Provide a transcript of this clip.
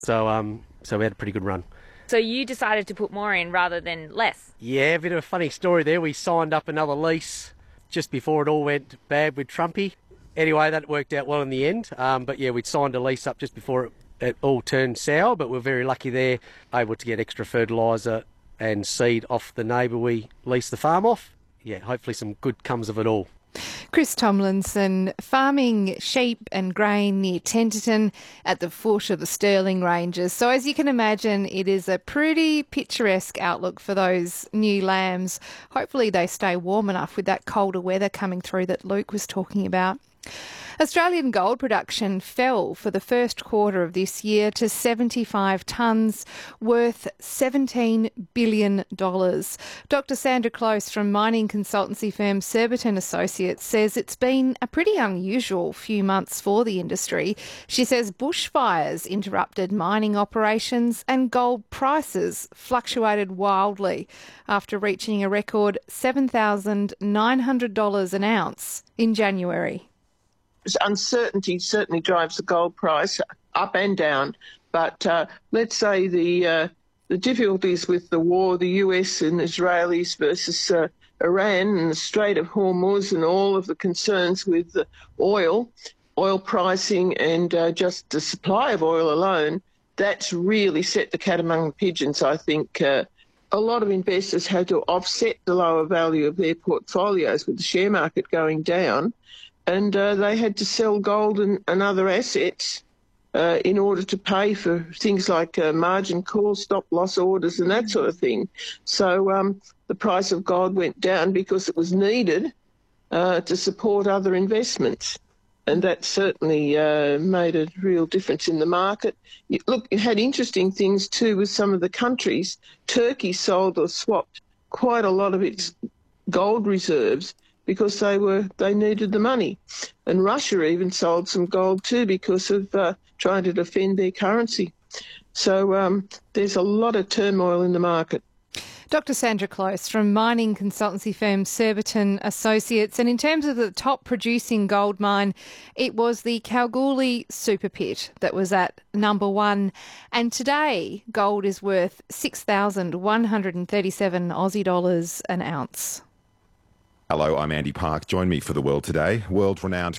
So we had a pretty good run. So you decided to put more in rather than less? Yeah, a bit of a funny story there. We signed up another lease just before it all went bad with Trumpy. Anyway, that worked out well in the end. But yeah, we'd signed a lease up just before it all turned sour, but we're very lucky there, able to get extra fertiliser and seed off the neighbour we leased the farm off. Yeah, hopefully some good comes of it all. Chris Tomlinson, farming sheep and grain near Tenterton at the foot of the Stirling Ranges. So as you can imagine, it is a pretty picturesque outlook for those new lambs. Hopefully they stay warm enough with that colder weather coming through that Luke was talking about. Australian gold production fell for the first quarter of this year to 75 tonnes, worth $17 billion. Dr Sandra Close from mining consultancy firm Surbiton Associates says it's been a pretty unusual few months for the industry. She says bushfires interrupted mining operations and gold prices fluctuated wildly after reaching a record $7,900 an ounce in January. Uncertainty certainly drives the gold price up and down, but let's say the difficulties with the war, the US and Israelis versus Iran and the Strait of Hormuz and all of the concerns with the oil pricing and just the supply of oil alone, that's really set the cat among the pigeons. I think a lot of investors had to offset the lower value of their portfolios with the share market going down. And they had to sell gold and other assets in order to pay for things like margin calls, stop loss orders and that sort of thing. So the price of gold went down because it was needed to support other investments. And that certainly made a real difference in the market. Look, it had interesting things too with some of the countries. Turkey sold or swapped quite a lot of its gold reserves because they needed the money. And Russia even sold some gold too because of trying to defend their currency. So there's a lot of turmoil in the market. Dr Sandra Close from mining consultancy firm Surbiton Associates. And in terms of the top producing gold mine, it was the Kalgoorlie Super Pit that was at number one. And today, gold is worth 6,137 Aussie dollars an ounce. Hello, I'm Andy Park. Join me for The World Today. World-renowned